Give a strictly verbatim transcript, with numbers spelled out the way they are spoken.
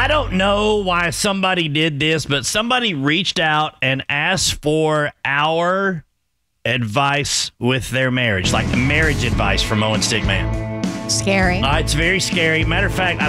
I don't know why somebody did this, but somebody reached out and asked for our advice with their marriage, like the marriage advice from Owen Stickman. Scary. Uh, it's very scary. Matter of fact, I